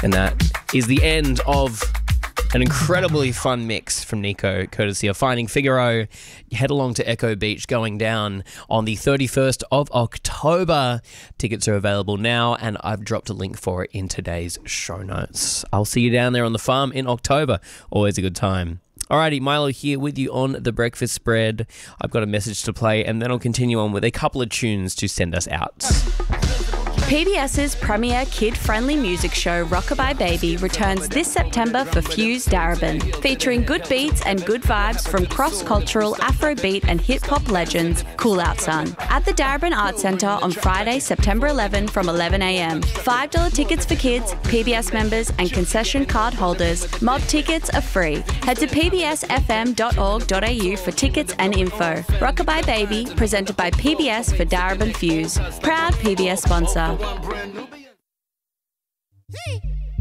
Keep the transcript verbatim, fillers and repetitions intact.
And that is the end of an incredibly fun mix from Nico, courtesy of Finding Figaro. Head along to Echo Beach, going down on the thirty-first of October. Tickets are available now, and I've dropped a link for it in today's show notes. I'll see you down there on the farm in October. Always a good time. Alrighty, Milo here with you on The Breakfast Spread. I've got a message to play, and then I'll continue on with a couple of tunes to send us out. PBS's premier kid-friendly music show Rockabye Baby returns this September for Fuse Darebin, featuring good beats and good vibes from cross-cultural Afrobeat and hip-hop legends Cool Out Son at the Darebin Arts Centre on Friday, September eleventh from eleven a m. five dollars tickets for kids, P B S members and concession card holders. Mob tickets are free. Head to p b s f m dot org dot a u for tickets and info. Rockabye Baby, presented by P B S for Darebin Fuse. Proud P B S sponsor. Hey!